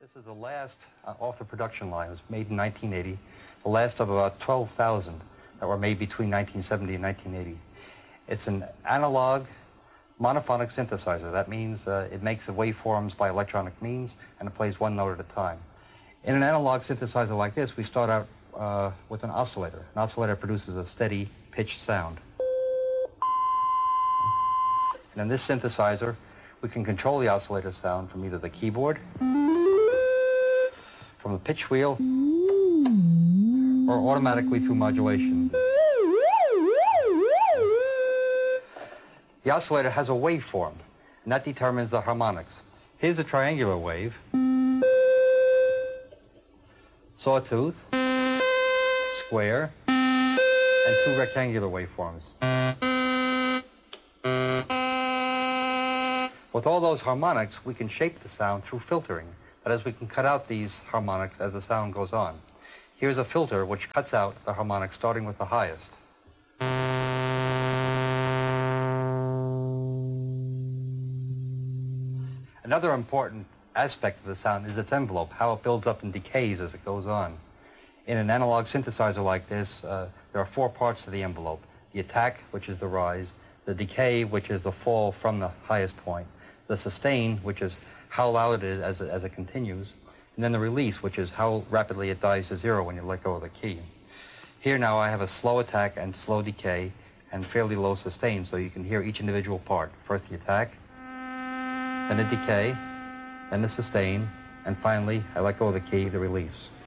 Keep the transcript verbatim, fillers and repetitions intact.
This is the last uh, off the production line. It was made in nineteen eighty, the last of about twelve thousand that were made between nineteen seventy and nineteen eighty. It's an analog monophonic synthesizer. That means uh, it makes the waveforms by electronic means, and it plays one note at a time. In an analog synthesizer like this, we start out uh, with an oscillator. An oscillator produces a steady pitched sound. And in this synthesizer, we can control the oscillator sound from either the keyboard, from the pitch wheel, or automatically through modulation. The oscillator has a waveform, and that determines the harmonics. Here's a triangular wave, sawtooth, square, and two rectangular waveforms. With all those harmonics, we can shape the sound through filtering. That is, we can cut out these harmonics as the sound goes on. Here's a filter which cuts out the harmonics starting with the highest. Another important aspect of the sound is its envelope, how it builds up and decays as it goes on. In an analog synthesizer like this, uh, there are four parts to the envelope. The attack, which is the rise, the decay, which is the fall from the highest point, the sustain, which is how loud it is as it, as it continues, and then the release, which is how rapidly it dies to zero when you let go of the key. Here now I have a slow attack and slow decay and fairly low sustain, so you can hear each individual part. First the attack, then the decay, then the sustain, and finally I let go of the key, the release.